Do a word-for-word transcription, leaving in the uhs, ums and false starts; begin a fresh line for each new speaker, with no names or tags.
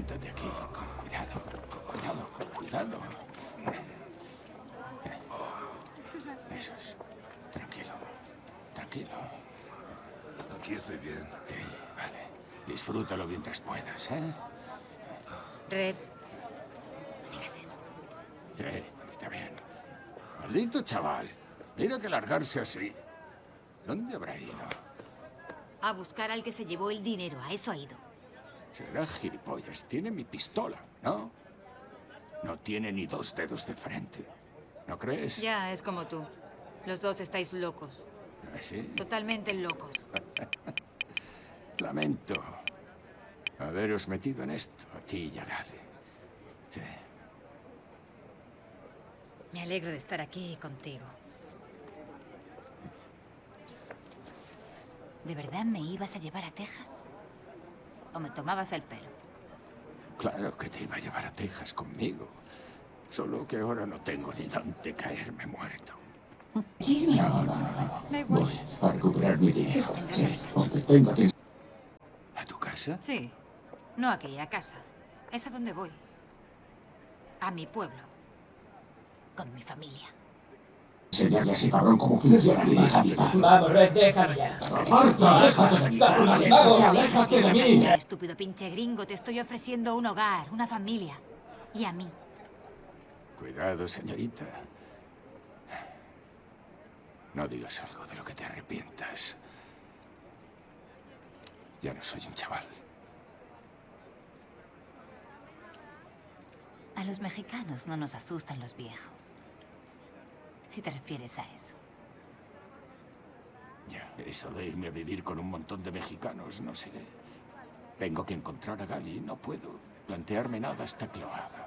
Siéntate aquí, con cuidado, con cuidado, con cuidado. Eso es. Tranquilo, tranquilo.
Aquí estoy bien.
Sí, vale. Disfrútalo mientras puedas, ¿eh?
Red, digas eso.
Sí, está bien. Maldito chaval. Mira que largarse así. ¿Dónde habrá ido?
A buscar al que se llevó el dinero, a eso ha ido.
Será gilipollas. Tiene mi pistola, ¿no? No tiene ni dos dedos de frente. ¿No crees?
Ya, es como tú. Los dos estáis locos.
¿Sí?
Totalmente locos.
Lamento haberos metido en esto, a ti y a Gale. Sí.
Me alegro de estar aquí contigo. ¿De verdad me ibas a llevar a Texas? ¿O me tomabas el pelo?
Claro que te iba a llevar a Texas conmigo. Solo que ahora no tengo ni dónde caerme muerto. No, no, no.
Da igual.
Voy a recuperar mi dinero.
Vendrás
Sí,
a mi casa.
aunque tenga que... ¿A tu casa?
Sí. No aquí, a casa. Es a donde voy. A mi pueblo. Con mi familia.
Enseñarle a ese cabrón cómo funciona mi hija viva.
Vamos, Red, déjalo ya.
¡Marta, déjate de mí!
Vamos, déjate de mí.
Estúpido pinche gringo, te estoy ofreciendo un hogar, una familia. Y a mí.
Cuidado, señorita. No digas algo de lo que te arrepientas. Ya no soy un chaval.
A los mexicanos no nos asustan los viejos. Si te refieres a eso.
Ya, eso de irme a vivir con un montón de mexicanos, no sé. Tengo que encontrar a Gali. No puedo plantearme nada hasta que lo haga.